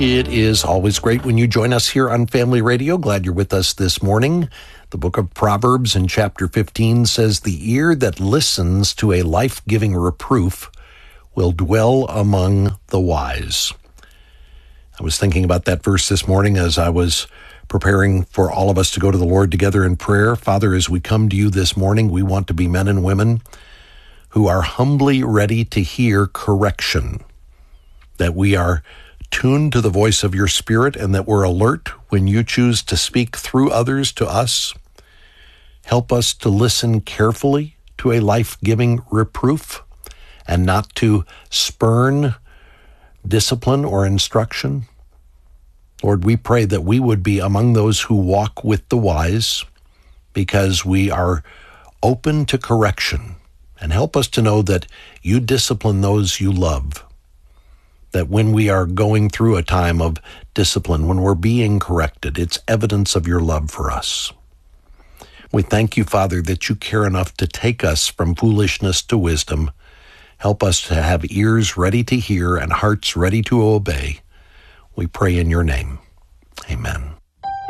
It is always great when you join us here on Family Radio. Glad you're with us this morning. The book of Proverbs in chapter 15 says, "The ear that listens to a life-giving reproof will dwell among the wise." I was thinking about that verse this morning as I was preparing for all of us to go to the Lord together in prayer. Father, as we come to you this morning, we want to be men and women who are humbly ready to hear correction, that we are tuned to the voice of your Spirit, and that we're alert when you choose to speak through others to us. Help us to listen carefully to a life-giving reproof and not to spurn discipline or instruction. Lord, we pray that we would be among those who walk with the wise because we are open to correction, and help us to know that you discipline those you love. That when we are going through a time of discipline, when we're being corrected, it's evidence of your love for us. We thank you, Father, that you care enough to take us from foolishness to wisdom. Help us to have ears ready to hear and hearts ready to obey. We pray in your name. Amen.